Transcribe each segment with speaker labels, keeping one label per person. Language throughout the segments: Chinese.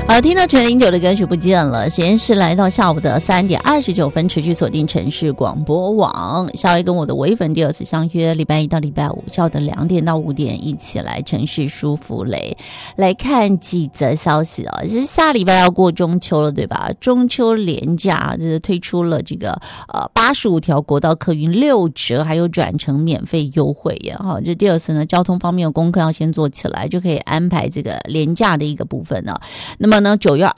Speaker 1: 好，听到陈零九的歌曲不见了。时间是来到下午的3点29分，持续锁定城市广播网。夏威跟我的微粉第二次相约，礼拜一到礼拜五下午的2点到5点，一起来城市舒服雷。来看几则消息啊，其实下礼拜要过中秋了，对吧？中秋连假就是推出了这个85条国道客运6折，还有转乘免费优惠耶。哈，这第二次呢，交通方面的功课要先做起来，就可以安排这个连假的一个部分呢。那么呢，9月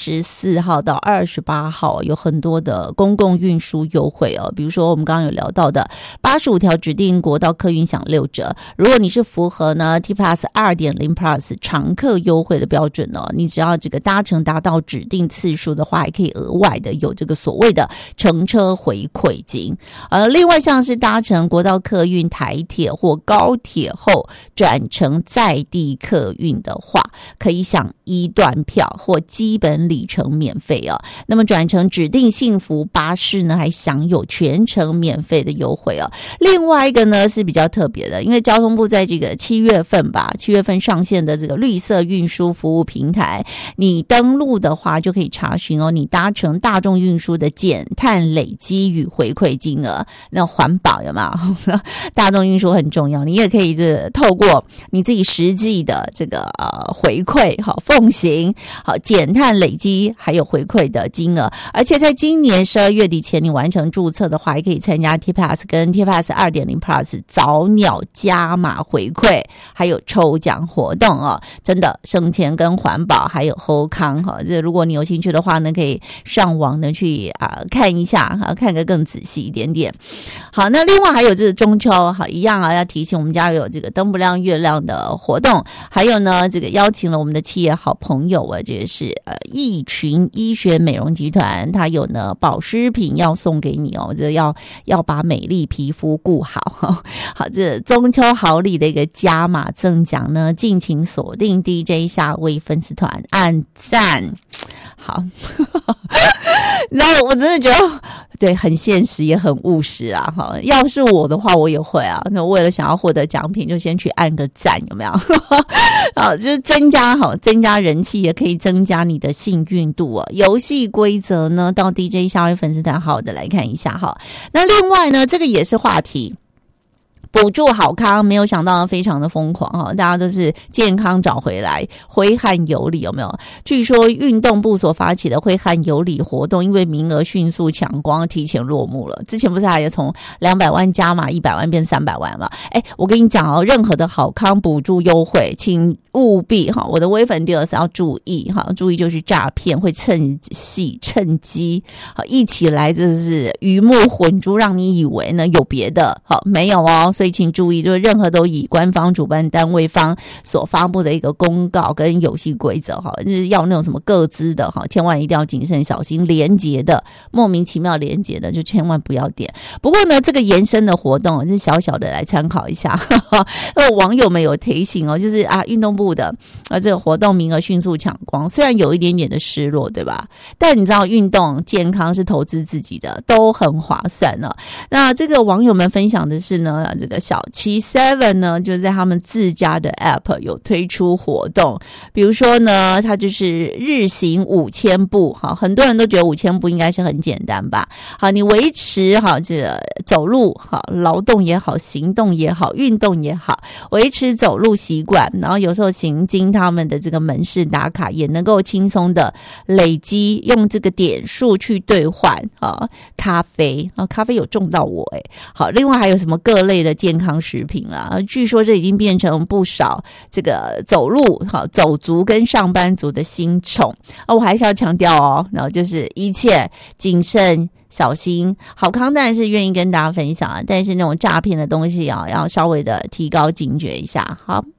Speaker 1: 24号到28号有很多的公共运输优惠哦，比如说我们刚刚有聊到的85条指定国道客运享6折，如果你是符合呢 T Plus 2.0 Plus 常客优惠的标准哦，你只要这个搭乘达到指定次数的话，还可以额外的有这个所谓的乘车回馈金。另外像是搭乘国道客运、台铁或高铁后转乘在地客运的话，可以享1段票或基本里程免费哦。那么转乘指定幸福巴士呢，还享有全程免费的优惠哦。另外一个呢是比较特别的，因为交通部在这个7月份上线的这个绿色运输服务平台，你登录的话就可以查询哦，你搭乘大众运输的减碳累积与回馈金额。那环保有没有？大众运输很重要，你也可以透过你自己实际的这个回馈好奉行好减碳累积还有回馈的金额，而且在今年12月底前你完成注册的话，还可以参加 T Plus 跟 T Plus 2.0 Plus 早鸟加码回馈还有抽奖活动哦，真的省钱跟环保还有后康哈。这如果你有兴趣的话呢，可以上网呢去看一下看个更仔细一点点。好，那另外还有这个中秋好一样要提醒我们家有这个灯不亮月亮的活动，还有呢这个邀请了我们的企业好朋友这个是益群医学美容集团，它有呢保湿品要送给你哦，这要把美丽皮肤顾好。好，这中秋好礼的一个加码赠奖呢，敬请锁定 DJ 夏威粉丝团按赞。好然后我真的觉得对很现实也很务实啊，要是我的话我也会啊，那为了想要获得奖品就先去按个赞，有没有好，就是增加人气，也可以增加你的幸运度哦。游戏规则呢到 DJ 夏威粉丝团好好的来看一下哈。那另外呢这个也是话题，补助好康，没有想到非常的疯狂哈，大家都是健康找回来，挥汗有礼有没有？据说运动部所发起的挥汗有礼活动，因为名额迅速抢光，提前落幕了。之前不是还有从200万加码100万变300万吗？我跟你讲哦，任何的好康补助优惠，请务必我的微粉第2次要注意就是诈骗会趁机一起来，这是鱼目混珠，让你以为呢有别的没有哦。所以请注意，就是任何都以官方主办单位方所发布的一个公告跟游戏规则就是要那种什么个资的千万一定要谨慎小心，连结的莫名其妙连结的就千万不要点。不过呢这个延伸的活动是小小的来参考一下网友们有提醒就是运动部的这个活动名额迅速抢光，虽然有一点点的失落对吧，但你知道运动健康是投资自己的，都很划算了。那这个网友们分享的是呢，这个小七 7呢就在他们自家的 app 有推出活动，比如说呢它就是日行5000步很多人都觉得5000步应该是很简单吧。好，你维持这个走路劳动也好，行动也好，运动也好，维持走路习惯，然后有时候行经他们的这个门市打卡，也能够轻松的累积，用这个点数去兑换咖啡咖啡有中到我好，另外还有什么各类的健康食品啦，据说这已经变成不少这个走路走族跟上班族的新宠我还是要强调然后就是一切谨慎小心。好康当然是愿意跟大家分享但是那种诈骗的东西要稍微的提高警觉一下。好，